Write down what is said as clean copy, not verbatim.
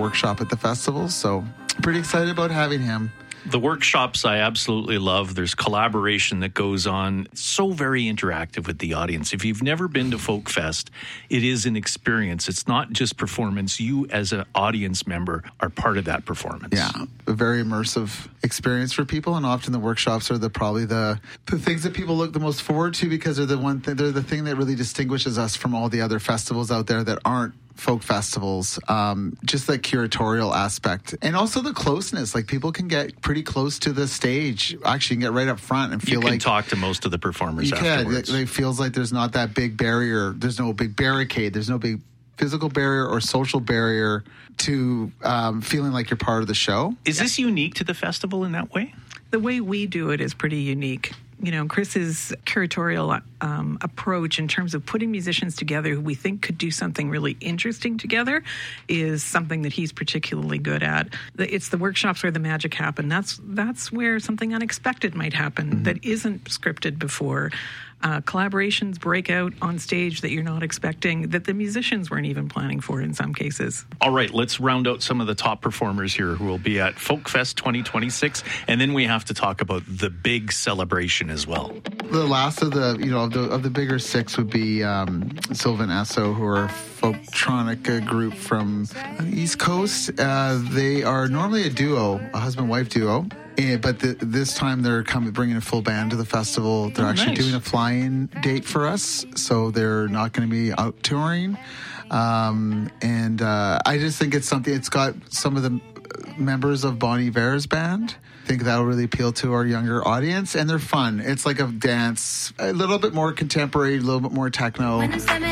workshop at the festival. So pretty excited about having him. The workshops I absolutely love. There's collaboration that goes on. It's so very interactive with the audience. If you've never been to Folk Fest, it is an experience. It's not just performance. You as an audience member are part of that performance. Yeah, a very immersive experience for people, and often the workshops are probably the things that people look the most forward to, because they're the thing that really distinguishes us from all the other festivals out there that aren't folk festivals. Just the curatorial aspect, and also the closeness. Like, people can get pretty close to the stage. Actually, you can get right up front and feel you can like talk to most of the performers afterwards. Yeah, it feels like there's not that big barrier. There's no big barricade. There's no big physical barrier or social barrier to feeling like you're part of the show. Is this unique to the festival in that way? The way we do it is pretty unique. You know, Chris's curatorial approach in terms of putting musicians together who we think could do something really interesting together is something that he's particularly good at. It's the workshops where the magic happens. That's where something unexpected might happen that isn't scripted before. Collaborations break out on stage that you're not expecting, that the musicians weren't even planning for in some cases. All right, let's round out some of the top performers here who will be at Folk Fest 2026, and then we have to talk about the big celebration as well. The last of the bigger six would be Sylvan Esso, who are a folktronic group from the East Coast. They are normally a duo, a husband-wife duo. But this time they're bringing a full band to the festival. They're actually doing a fly-in date for us, so they're not going to be out touring. And I just think it's something. It's got some of the members of Bon Iver's band. I think that'll really appeal to our younger audience, and they're fun. It's like a dance, a little bit more contemporary, a little bit more techno.